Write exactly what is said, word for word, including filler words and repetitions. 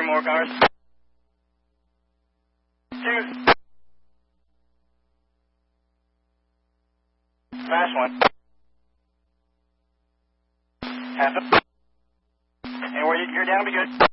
Three more cars. Two. Fast one. Half it. And where you, you're down, be good.